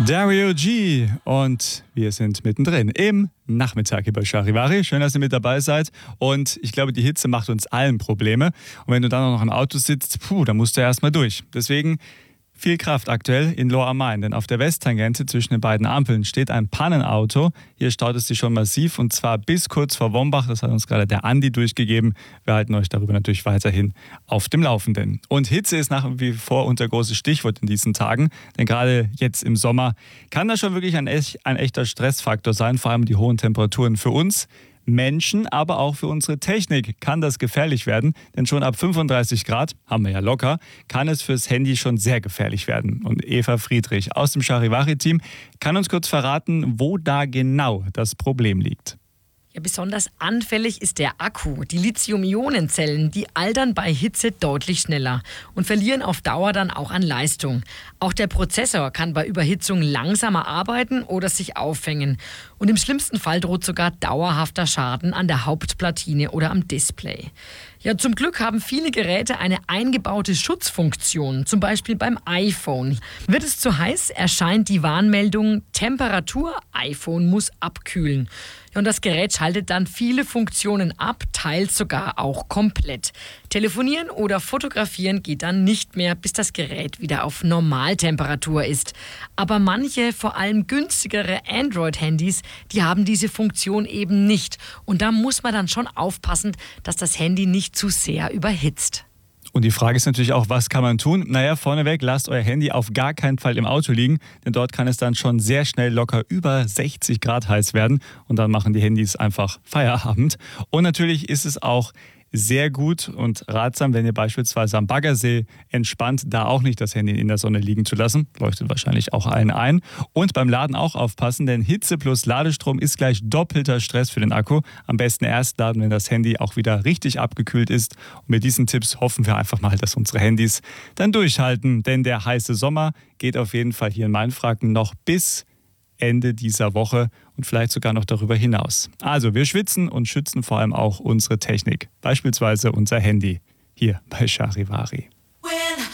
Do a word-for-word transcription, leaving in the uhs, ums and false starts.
Dario G. Und wir sind mittendrin im Nachmittag hier bei Charivari. Schön, dass ihr mit dabei seid. Und ich glaube, die Hitze macht uns allen Probleme. Und wenn du dann auch noch im Auto sitzt, puh, dann musst du erstmal durch. Deswegen viel Kraft aktuell in Lohr am Main, denn auf der Westtangente zwischen den beiden Ampeln steht ein Pannenauto. Hier staut es sich schon massiv und zwar bis kurz vor Wombach. Das hat uns gerade der Andi durchgegeben. Wir halten euch darüber natürlich weiterhin auf dem Laufenden. Und Hitze ist nach wie vor unser großes Stichwort in diesen Tagen, denn gerade jetzt im Sommer kann das schon wirklich ein, echt, ein echter Stressfaktor sein, vor allem die hohen Temperaturen für uns Menschen, aber auch für unsere Technik kann das gefährlich werden, denn schon ab fünfunddreißig Grad, haben wir ja locker, kann es fürs Handy schon sehr gefährlich werden. Und Eva Friedrich aus dem Charivari-Team kann uns kurz verraten, wo da genau das Problem liegt. Ja, besonders anfällig ist der Akku. Die Lithium-Ionen-Zellen, die altern bei Hitze deutlich schneller und verlieren auf Dauer dann auch an Leistung. Auch der Prozessor kann bei Überhitzung langsamer arbeiten oder sich aufhängen. Und im schlimmsten Fall droht sogar dauerhafter Schaden an der Hauptplatine oder am Display. Ja, zum Glück haben viele Geräte eine eingebaute Schutzfunktion, zum Beispiel beim iPhone. Wird es zu heiß, erscheint die Warnmeldung Temperatur, iPhone muss abkühlen. Ja, und das Gerät schaltet dann viele Funktionen ab, teils sogar auch komplett. Telefonieren oder fotografieren geht dann nicht mehr, bis das Gerät wieder auf Normaltemperatur ist. Aber manche, vor allem günstigere Android-Handys, die haben diese Funktion eben nicht. Und da muss man dann schon aufpassen, dass das Handy nicht zu sehr überhitzt. Und die Frage ist natürlich auch, was kann man tun? Naja, vorneweg, lasst euer Handy auf gar keinen Fall im Auto liegen, denn dort kann es dann schon sehr schnell locker über sechzig Grad heiß werden und dann machen die Handys einfach Feierabend. Und natürlich ist es auch sehr gut und ratsam, wenn ihr beispielsweise am Baggersee entspannt, da auch nicht das Handy in der Sonne liegen zu lassen. Leuchtet wahrscheinlich auch allen ein. Und beim Laden auch aufpassen, denn Hitze plus Ladestrom ist gleich doppelter Stress für den Akku. Am besten erst laden, wenn das Handy auch wieder richtig abgekühlt ist. Und mit diesen Tipps hoffen wir einfach mal, dass unsere Handys dann durchhalten. Denn der heiße Sommer geht auf jeden Fall hier in Mainfranken noch bis Ende dieser Woche und vielleicht sogar noch darüber hinaus. Also wir schwitzen und schützen vor allem auch unsere Technik, beispielsweise unser Handy hier bei Charivari.